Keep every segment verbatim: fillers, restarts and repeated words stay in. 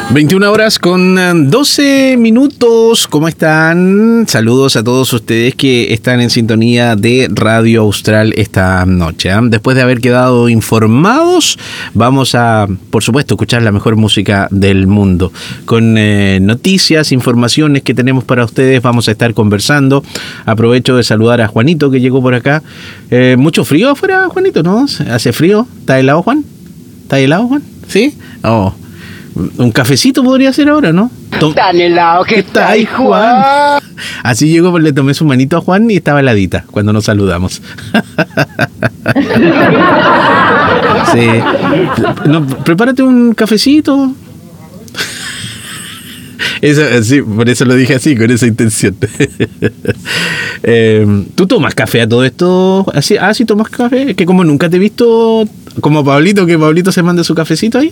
veintiuna horas con doce minutos. ¿Cómo están? Saludos a todos ustedes que están en sintonía de Radio Austral esta noche. ¿eh? Después de haber quedado informados, vamos a, por supuesto, escuchar la mejor música del mundo. Con eh, noticias, informaciones que tenemos para ustedes, vamos a estar conversando. Aprovecho de saludar a Juanito que llegó por acá. Eh, ¿Mucho frío afuera, Juanito? ¿No? ¿Hace frío? ¿Está helado, Juan? ¿Está helado, Juan? ¿Sí? Oh. Un cafecito podría ser ahora, ¿no? Tom- Tan helado que está ahí, Juan. Así llegó, le tomé su manito a Juan y estaba heladita cuando nos saludamos. Sí. No, prepárate un cafecito. Eso, sí, por eso lo dije así, con esa intención. eh, ¿Tú tomas café a todo esto? ¿Así, ah, sí tomas café? Que como nunca te he visto, como Pablito, que Pablito se mande su cafecito ahí.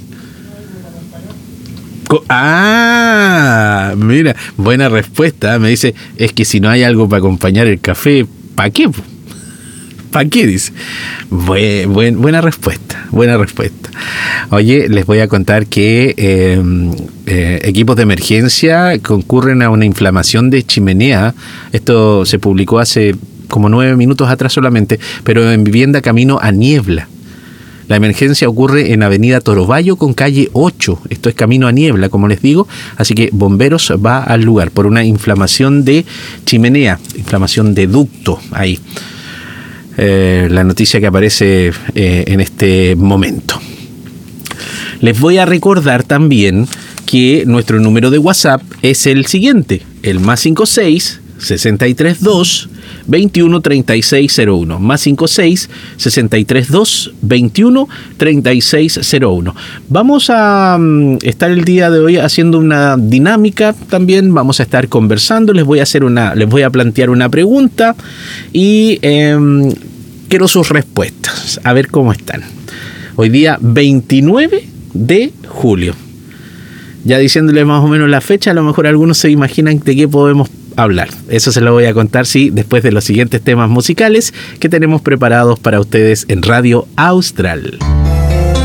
Ah, mira, buena respuesta. Me dice, es que si no hay algo para acompañar el café, ¿para qué? ¿Para qué? Dice. Buen, buen, buena respuesta, buena respuesta. Oye, les voy a contar que eh, eh, equipos de emergencia concurren a una inflamación de chimenea. Esto se publicó hace como nueve minutos atrás solamente, pero en vivienda camino a Niebla. La emergencia ocurre en Avenida Torobayo con calle ocho. Esto es camino a Niebla, como les digo. Así que Bomberos va al lugar por una inflamación de chimenea, inflamación de ducto ahí. Eh, la noticia que aparece eh, en este momento. Les voy a recordar también que nuestro número de WhatsApp es el siguiente, el más cincuenta y seis, sesenta y tres dos, veintiuno, treinta y seis cero uno, más cincuenta y seis, sesenta y tres dos, veintiuno, treinta y seis cero uno. Vamos a um, estar el día de hoy haciendo una dinámica también, vamos a estar conversando, les voy a hacer una, les voy a plantear una pregunta y eh, quiero sus respuestas, a ver cómo están. Hoy día veintinueve de julio. Ya diciéndole más o menos la fecha, a lo mejor algunos se imaginan de qué podemos hablar. Eso se lo voy a contar, sí, después de los siguientes temas musicales que tenemos preparados para ustedes en Radio Austral.